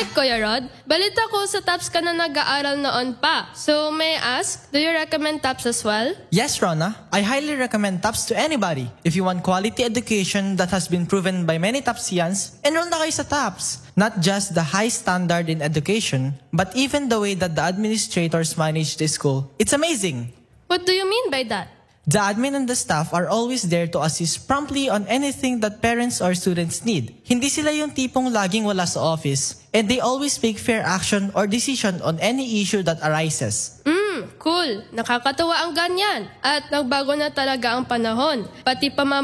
Hi, Kuya Rod. Balita ko sa TAPS ka na nag-aaral noon pa. So, may I ask, do you recommend TAPS as well? Yes, Rona. I highly recommend TAPS to anybody. If you want quality education that has been proven by many TAPSians, enroll na kayo sa TAPS. Not just the high standard in education, but even the way that the administrators manage the school. It's amazing. What do you mean by that? The admin and the staff are always there to assist promptly on anything that parents or students need. Hindi sila yung tipong laging wala sa office, and they always take fair action or decision on any issue that arises. Cool. Nakakatuwa ang ganyan. At nagbago na talaga ang panahon. Pati